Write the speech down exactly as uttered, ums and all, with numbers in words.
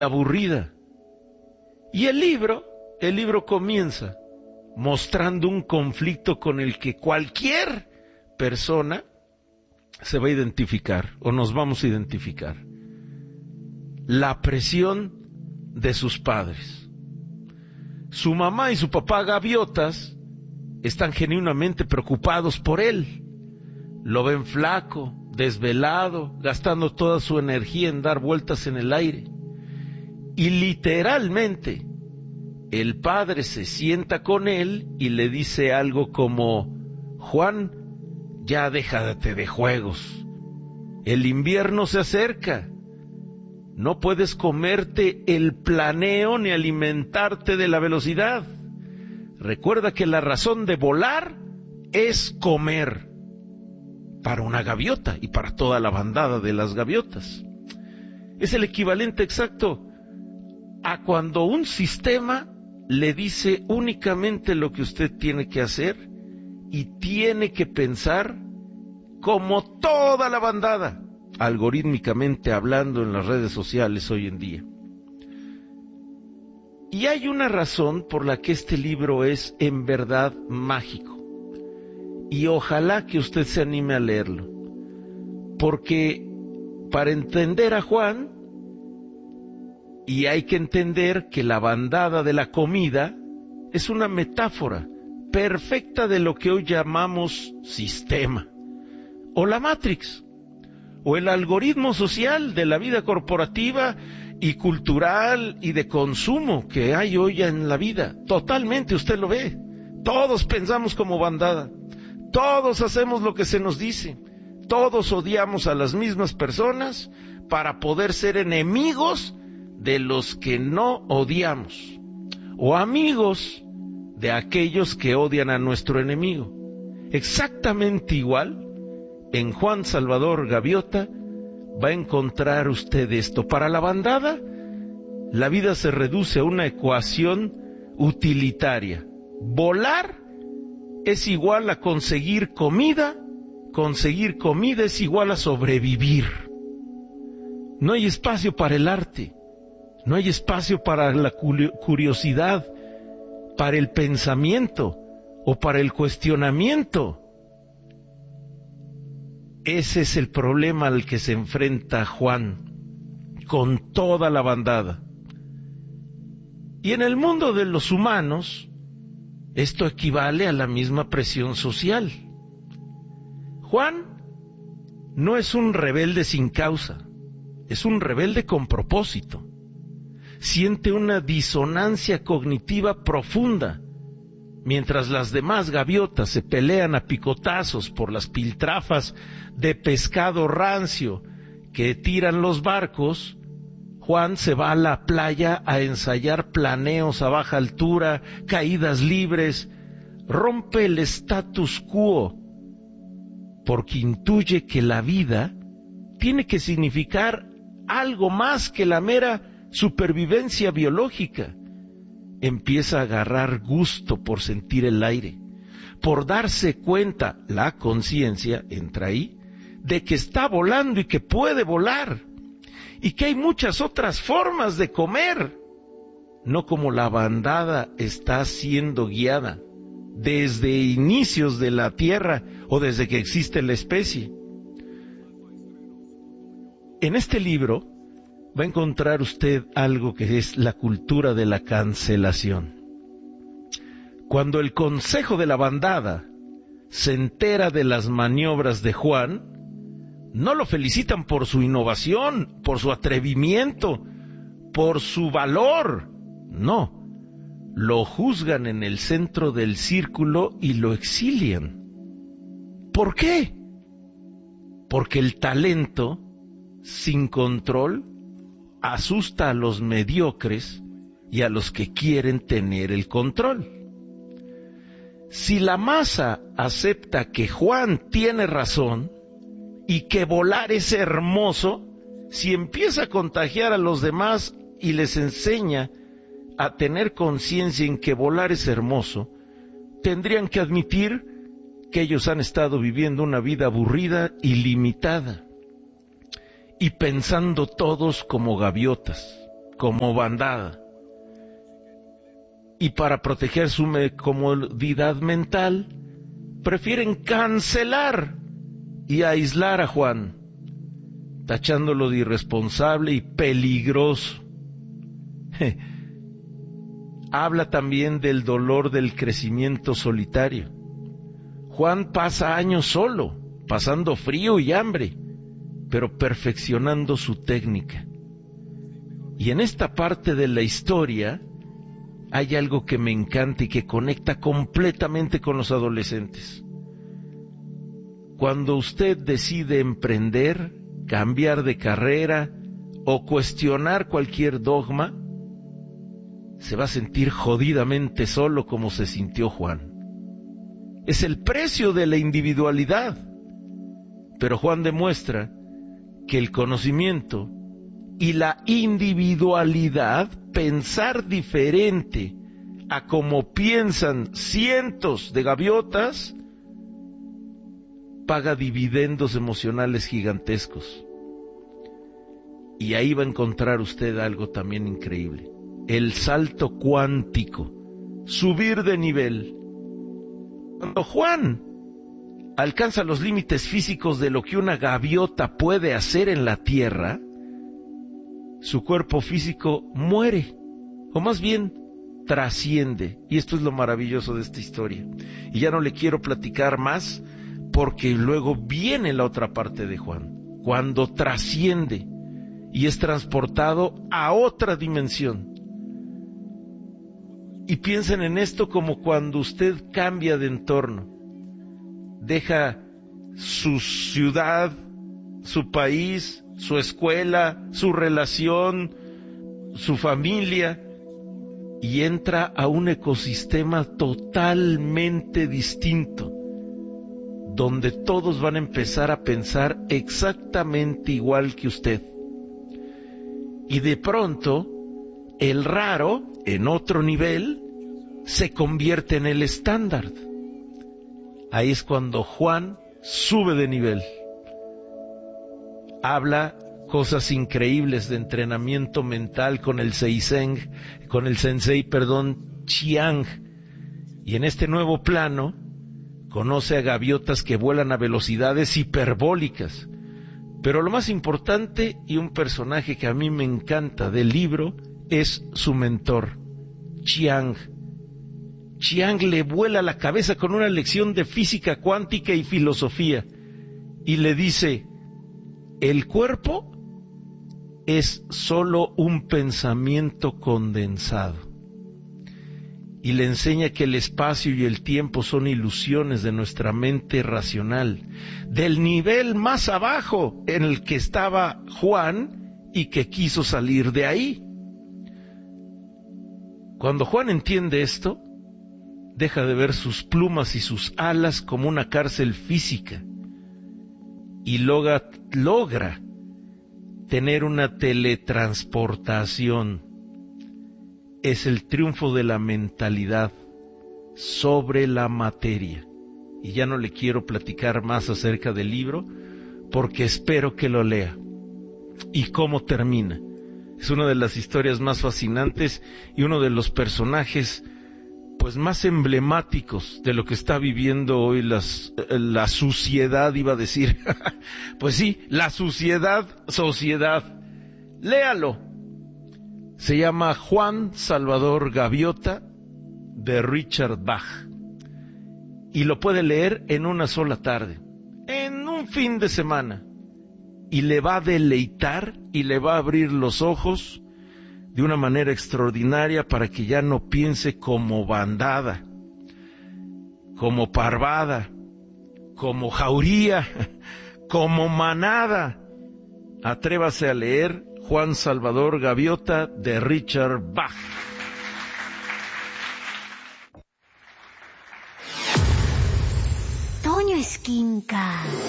aburrida. Y el libro, el libro comienza mostrando un conflicto con el que cualquier persona se va a identificar o nos vamos a identificar. La presión de sus padres. Su mamá y su papá gaviotas están genuinamente preocupados por él. Lo ven flaco, desvelado, gastando toda su energía en dar vueltas en el aire. Y literalmente, el padre se sienta con él y le dice algo como: Juan, ya déjate de juegos. El invierno se acerca. No puedes comerte el planeo ni alimentarte de la velocidad. Recuerda que la razón de volar es comer. Para una gaviota y para toda la bandada de las gaviotas. Es el equivalente exacto a cuando un sistema le dice únicamente lo que usted tiene que hacer y tiene que pensar como toda la bandada, algorítmicamente hablando en las redes sociales hoy en día. Y hay una razón por la que este libro es en verdad mágico. Y ojalá que usted se anime a leerlo. Porque para entender a Juan, y hay que entender que la bandada de la comida es una metáfora perfecta de lo que hoy llamamos sistema, o la Matrix, o el algoritmo social de la vida corporativa y cultural y de consumo que hay hoy en la vida. Totalmente, usted lo ve. Todos pensamos como bandada. Todos hacemos lo que se nos dice. Todos odiamos a las mismas personas para poder ser enemigos de los que no odiamos, o amigos de aquellos que odian a nuestro enemigo. Exactamente igual, en Juan Salvador Gaviota va a encontrar usted esto. Para la bandada, la vida se reduce a una ecuación utilitaria. Volar es igual a conseguir comida, conseguir comida es igual a sobrevivir. No hay espacio para el arte, no hay espacio para la curiosidad, para el pensamiento o para el cuestionamiento. Ese es el problema al que se enfrenta Juan con toda la bandada. Y en el mundo de los humanos, esto equivale a la misma presión social. Juan no es un rebelde sin causa, es un rebelde con propósito. Siente una disonancia cognitiva profunda, mientras las demás gaviotas se pelean a picotazos por las piltrafas de pescado rancio que tiran los barcos. Juan se va a la playa a ensayar planeos a baja altura, caídas libres, rompe el status quo, porque intuye que la vida tiene que significar algo más que la mera supervivencia biológica. Empieza a agarrar gusto por sentir el aire, por darse cuenta, la conciencia entra ahí, de que está volando y que puede volar. Y que hay muchas otras formas de comer, no como la bandada está siendo guiada desde inicios de la tierra o desde que existe la especie. En este libro va a encontrar usted algo que es la cultura de la cancelación. Cuando el consejo de la bandada se entera de las maniobras de Juan, no lo felicitan por su innovación, por su atrevimiento, por su valor. No, lo juzgan en el centro del círculo y lo exilian. ¿Por qué? Porque el talento sin control asusta a los mediocres y a los que quieren tener el control. Si la masa acepta que Juan tiene razón, y que volar es hermoso, si empieza a contagiar a los demás y les enseña a tener conciencia en que volar es hermoso, tendrían que admitir que ellos han estado viviendo una vida aburrida y limitada, y pensando todos como gaviotas, como bandada. Y para proteger su me- comodidad mental, prefieren cancelar y aislar a Juan, tachándolo de irresponsable y peligroso. Habla también del dolor del crecimiento solitario. Juan pasa años solo, pasando frío y hambre, pero perfeccionando su técnica. Y en esta parte de la historia hay algo que me encanta y que conecta completamente con los adolescentes. Cuando usted decide emprender, cambiar de carrera o cuestionar cualquier dogma, se va a sentir jodidamente solo como se sintió Juan. Es el precio de la individualidad. Pero Juan demuestra que el conocimiento y la individualidad, pensar diferente a como piensan cientos de gaviotas, paga dividendos emocionales gigantescos. Y ahí va a encontrar usted algo también increíble: el salto cuántico, subir de nivel. Cuando Juan alcanza los límites físicos de lo que una gaviota puede hacer en la tierra, su cuerpo físico muere, o más bien trasciende. Y esto es lo maravilloso de esta historia. Y ya no le quiero platicar más, porque luego viene la otra parte de Juan, cuando trasciende y es transportado a otra dimensión. Y piensen en esto como cuando usted cambia de entorno, deja su ciudad, su país, su escuela, su relación, su familia, y entra a un ecosistema totalmente distinto, donde todos van a empezar a pensar exactamente igual que usted. Y de pronto, el raro, en otro nivel, se convierte en el estándar. Ahí es cuando Juan sube de nivel. Habla cosas increíbles de entrenamiento mental con el Seizen, con el sensei, perdón, Chiang. Y en este nuevo plano, conoce a gaviotas que vuelan a velocidades hiperbólicas. Pero lo más importante, y un personaje que a mí me encanta del libro, es su mentor, Chiang. Chiang le vuela la cabeza con una lección de física cuántica y filosofía, y le dice: el cuerpo es solo un pensamiento condensado. Y le enseña que el espacio y el tiempo son ilusiones de nuestra mente racional, del nivel más abajo en el que estaba Juan y que quiso salir de ahí. Cuando Juan entiende esto, deja de ver sus plumas y sus alas como una cárcel física y logra, logra tener una teletransportación. Es el triunfo de la mentalidad sobre la materia. Y ya no le quiero platicar más acerca del libro, porque espero que lo lea. ¿Y cómo termina? Es una de las historias más fascinantes y uno de los personajes pues más emblemáticos de lo que está viviendo hoy las, la sociedad, iba a decir. Pues sí, la sociedad, sociedad. Léalo. Se llama Juan Salvador Gaviota, de Richard Bach. Y lo puede leer en una sola tarde, en un fin de semana. Y le va a deleitar y le va a abrir los ojos de una manera extraordinaria para que ya no piense como bandada, como parvada, como jauría, como manada. Atrévase a leer Juan Salvador Gaviota, de Richard Bach. Toño Esquinca.